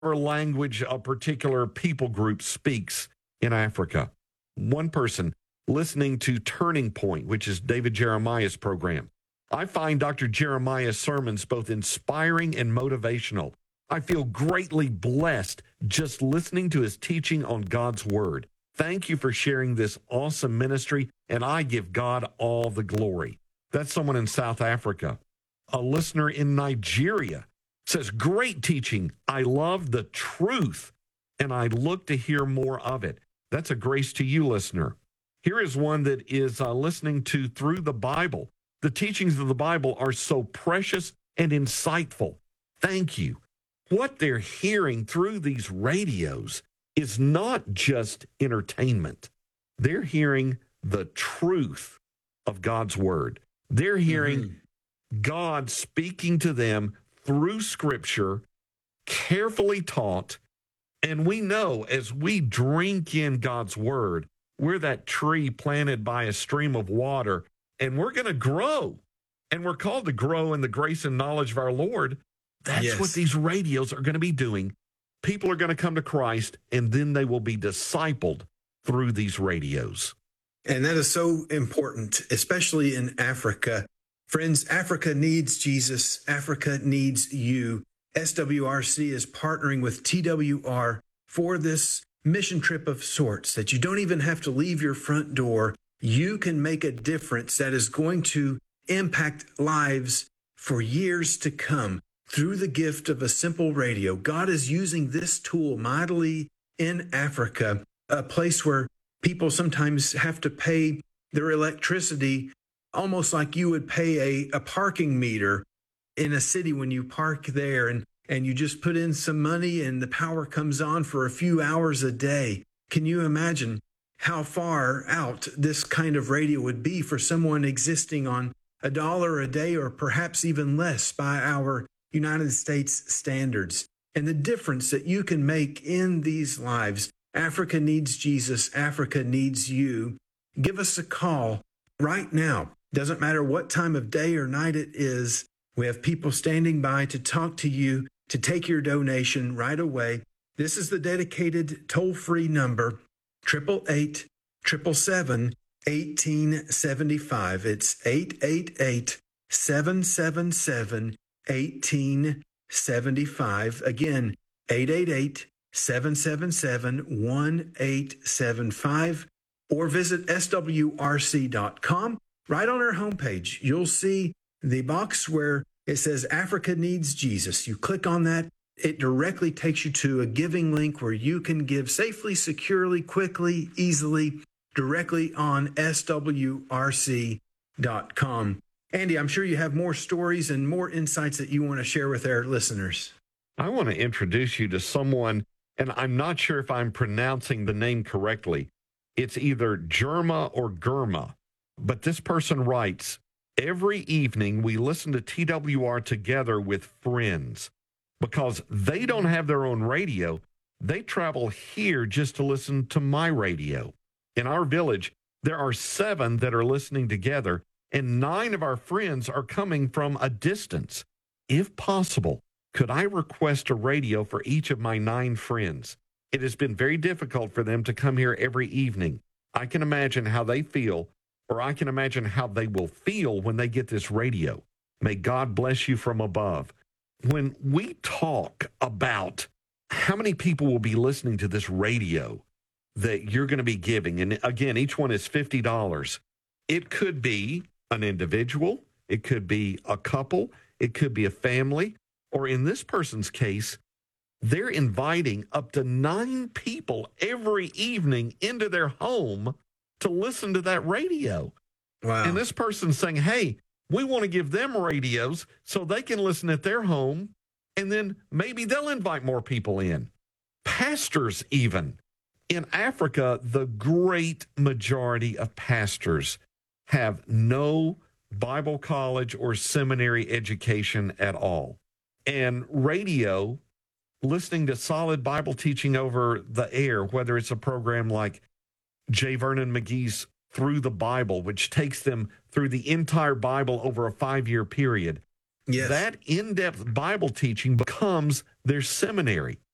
or language a particular people group speaks in Africa. One person listening to Turning Point, which is David Jeremiah's program. I find Dr. Jeremiah's sermons both inspiring and motivational. I feel greatly blessed just listening to his teaching on God's Word. Thank you for sharing this awesome ministry, and I give God all the glory. That's someone in South Africa. A listener in Nigeria says, great teaching. I love the truth, and I look to hear more of it. That's a grace to you, listener. Here is one that is listening to Through the Bible. The teachings of the Bible are so precious and insightful. Thank you. What they're hearing through these radios is not just entertainment. They're hearing the truth of God's Word. They're hearing God speaking to them through Scripture, carefully taught. And we know as we drink in God's Word, we're that tree planted by a stream of water, and we're going to grow. And we're called to grow in the grace and knowledge of our Lord. That's what these radios are going to be doing. People are going to come to Christ, and then they will be discipled through these radios. And that is so important, especially in Africa. Friends, Africa needs Jesus. Africa needs you. SWRC is partnering with TWR for this mission trip of sorts that you don't even have to leave your front door. You can make a difference that is going to impact lives for years to come through the gift of a simple radio. God is using this tool mightily in Africa, a place where people sometimes have to pay their electricity almost like you would pay a parking meter in a city when you park there, and you just put in some money and the power comes on for a few hours a day. Can you imagine how far out this kind of radio would be for someone existing on $1 a day or perhaps even less by our United States standards? And the difference that you can make in these lives. Africa needs Jesus. Africa needs you. Give us a call right now. Doesn't matter what time of day or night it is. We have people standing by to talk to you, to take your donation right away. This is the dedicated toll-free number, 888-777-1875. It's 888-777-1875. Again, 888-777-1875. Or visit swrc.com. Right on our homepage, you'll see the box where it says Africa Needs Jesus. You click on that. It directly takes you to a giving link where you can give safely, securely, quickly, easily, directly on swrc.com. Andy, I'm sure you have more stories and more insights that you want to share with our listeners. I want to introduce you to someone, and I'm not sure if I'm pronouncing the name correctly. It's either Germa or Germa, but this person writes, every evening we listen to TWR together with friends. Because they don't have their own radio, they travel here just to listen to my radio. In our village, there are 7 that are listening together, and 9 of our friends are coming from a distance. If possible, could I request a radio for each of my 9 friends? It has been very difficult for them to come here every evening. I can imagine how they feel, or I can imagine how they will feel when they get this radio. May God bless you from above. When we talk about how many people will be listening to this radio that you're going to be giving, and again, each one is $50. It could be an individual, it could be a couple, it could be a family, or in this person's case, they're inviting up to 9 people every evening into their home to listen to that radio. Wow. And this person's saying, hey, we want to give them radios so they can listen at their home, and then maybe they'll invite more people in. Pastors even. In Africa, the great majority of pastors have no Bible college or seminary education at all. And radio, listening to solid Bible teaching over the air, whether it's a program like J. Vernon McGee's Through the Bible, which takes them through the entire Bible over a 5-year period. Yes. That in-depth Bible teaching becomes their seminary.